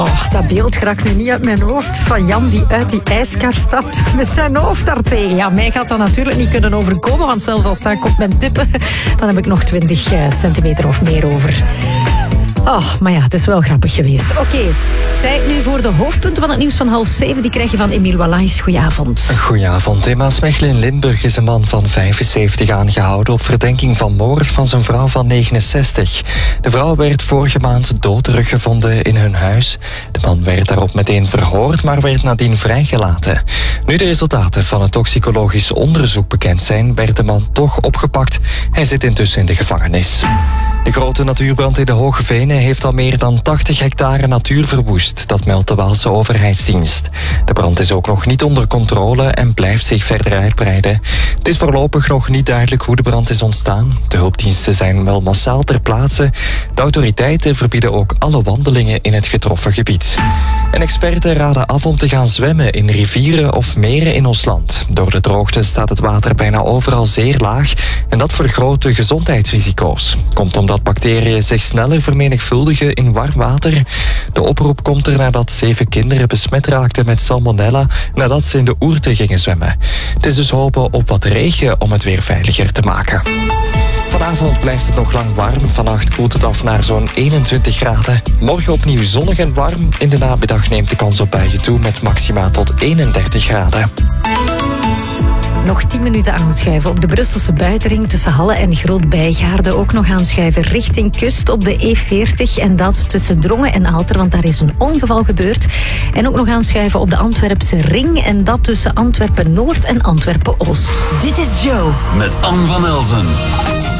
Och, dat beeld geraakt nu niet uit mijn hoofd. Van Jan die uit die ijskar stapt met zijn hoofd daartegen. Ja, mij gaat dat natuurlijk niet kunnen overkomen, want zelfs al sta ik op mijn tippen, dan heb ik nog 20 centimeter of meer over. Oh, maar ja, het is wel grappig geweest. Oké, tijd nu voor de hoofdpunten van het nieuws van 6:30. Die krijg je van Emiel Wallais. Goedenavond. Goedenavond. In Maasmechelen in Limburg is een man van 75 aangehouden op verdenking van moord van zijn vrouw van 69. De vrouw werd vorige maand dood teruggevonden in hun huis. De man werd daarop meteen verhoord, maar werd nadien vrijgelaten. Nu de resultaten van het toxicologisch onderzoek bekend zijn, werd de man toch opgepakt. Hij zit intussen in de gevangenis. De grote natuurbrand in de Hoge Venen heeft al meer dan 80 hectare natuur verwoest. Dat meldt de Waalse overheidsdienst. De brand is ook nog niet onder controle en blijft zich verder uitbreiden. Het is voorlopig nog niet duidelijk hoe de brand is ontstaan. De hulpdiensten zijn wel massaal ter plaatse. De autoriteiten verbieden ook alle wandelingen in het getroffen gebied. En experten raden af om te gaan zwemmen in rivieren of meren in ons land. Door de droogte staat het water bijna overal zeer laag en dat vergroot de gezondheidsrisico's. Komt omdat bacteriën zich sneller vermenigvuldigen in warm water. De oproep komt er nadat 7 kinderen besmet raakten met salmonella nadat ze in de Ourthe gingen zwemmen. Het is dus hopen op wat regen om het weer veiliger te maken. Vanavond blijft het nog lang warm. Vannacht koelt het af naar zo'n 21 graden. Morgen opnieuw zonnig en warm. In de namiddag neemt de kans op buien toe met maxima tot 31 graden. Nog 10 minuten aanschuiven op de Brusselse buitenring tussen Halle en Groot-Bijgaarden. Ook nog aanschuiven richting kust op de E40 en dat tussen Drongen en Aalter, want daar is een ongeval gebeurd. En ook nog aanschuiven op de Antwerpse ring en dat tussen Antwerpen-Noord en Antwerpen-Oost. Dit is Joe met Anne van Elzen.